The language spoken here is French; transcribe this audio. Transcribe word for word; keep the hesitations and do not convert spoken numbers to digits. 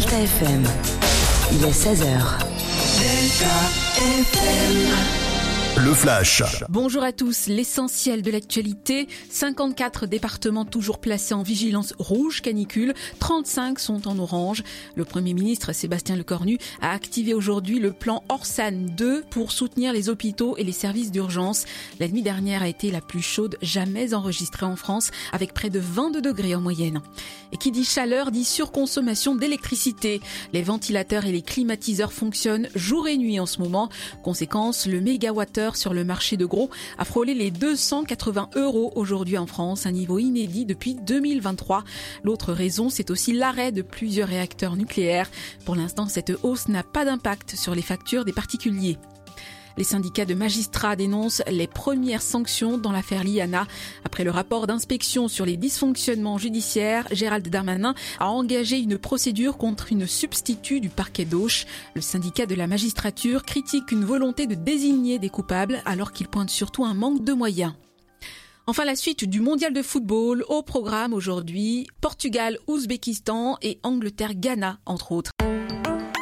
Delta F M. Il est seize heures. Delta F M. Le Flash. Bonjour à tous, l'essentiel de l'actualité. cinquante-quatre départements toujours placés en vigilance rouge canicule, trente-cinq sont en orange. Le Premier ministre Sébastien Lecornu a activé aujourd'hui le plan Orsan deux pour soutenir les hôpitaux et les services d'urgence. La nuit dernière a été la plus chaude jamais enregistrée en France, avec près de vingt-deux degrés en moyenne. Et qui dit chaleur dit surconsommation d'électricité. Les ventilateurs et les climatiseurs fonctionnent jour et nuit en ce moment. Conséquence, le mégawattheure sur le marché de gros a frôlé les deux cent quatre-vingts euros aujourd'hui en France, un niveau inédit depuis deux mille vingt-trois. L'autre raison, c'est aussi l'arrêt de plusieurs réacteurs nucléaires. Pour l'instant, cette hausse n'a pas d'impact sur les factures des particuliers. Les syndicats de magistrats dénoncent les premières sanctions dans l'affaire Liana. Après le rapport d'inspection sur les dysfonctionnements judiciaires, Gérald Darmanin a engagé une procédure contre une substitut du parquet d'Auch. Le syndicat de la magistrature critique une volonté de désigner des coupables alors qu'il pointe surtout un manque de moyens. Enfin, la suite du mondial de football au programme aujourd'hui, Portugal, Ouzbékistan et Angleterre-Ghana, entre autres.